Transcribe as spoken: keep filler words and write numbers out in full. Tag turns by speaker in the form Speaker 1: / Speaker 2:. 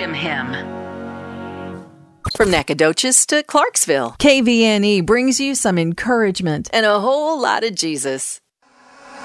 Speaker 1: Freedom Hymn. From Nacogdoches to Clarksville, K V N E brings you some encouragement and a whole lot of Jesus.